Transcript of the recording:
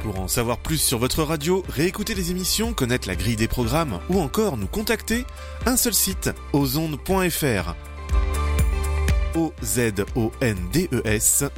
Pour en savoir plus sur votre radio, réécouter les émissions, connaître la grille des programmes ou encore nous contacter, un seul site, ozondes.fr. ozondes.fr